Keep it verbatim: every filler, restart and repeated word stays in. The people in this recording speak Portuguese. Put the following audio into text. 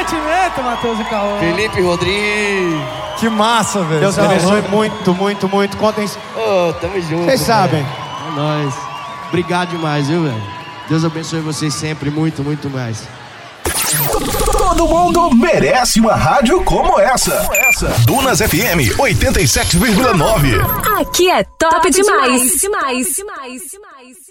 sentimento, Matheus e Cauã. Felipe Rodrigues. Que massa, velho. Deus abençoe muito, muito, muito. Contem. Ô, oh, tamo junto. Vocês sabem. É nóis. Obrigado demais, viu, velho? Deus abençoe vocês sempre, muito, muito mais. Todo mundo merece uma rádio como essa. Dunas F M oitenta e sete vírgula nove. Aqui é top, top demais. demais. demais. demais. demais.